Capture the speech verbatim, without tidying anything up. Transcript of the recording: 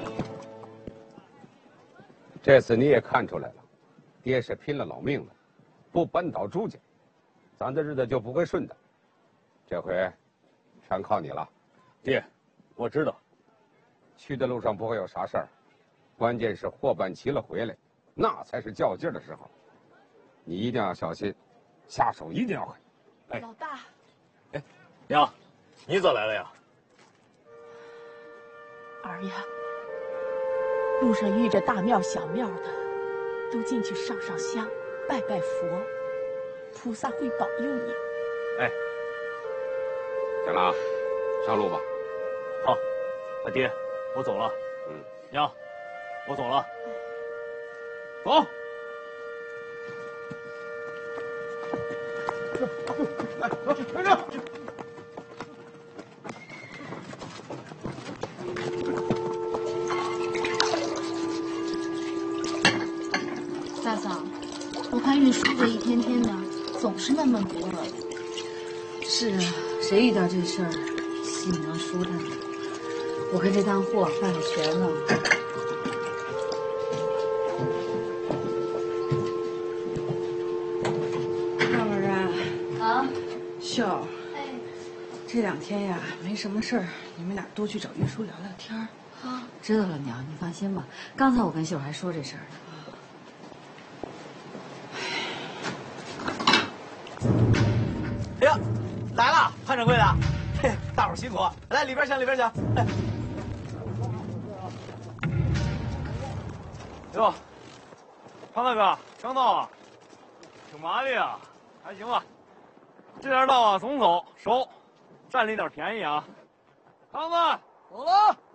这次你也看出来了，爹是拼了老命的，不扳倒朱家，咱的日子就不会顺的。这回全靠你了， 爹，我知道。 去的路上不会有啥事儿，关键是货办齐了回来，那才是较劲儿的时候。你一定要小心，下手一定要狠。 哎，老大， 哎，娘，你咋来了呀？ 儿呀，路上遇着大庙小庙的，都进去上上香，拜拜佛，菩萨会保佑你。 哎，行了啊，上路吧。 好，啊爹，我走了。 嗯， 娘，我走了。走。 来，走，跟着。 大嫂，我看运输这一天天的，总是闷闷不乐的。 是啊，谁遇到这事儿心里能舒坦呢？我跟这趟货办了全了。 娜儿啊， 啊， 秀儿， 哎， 这两天呀没什么事儿，你们俩多去找玉叔聊聊天儿。 啊，知道了，娘，你放心吧。刚才我跟秀儿还说这事儿呢。 哎呀，来了，潘掌柜的，嘿，大伙儿辛苦，来里边请，里边请。哎， 哟，潘大哥，刚到啊，挺麻利啊，还行吧。这点道啊，总走，熟，占了一点便宜啊。康子，走了。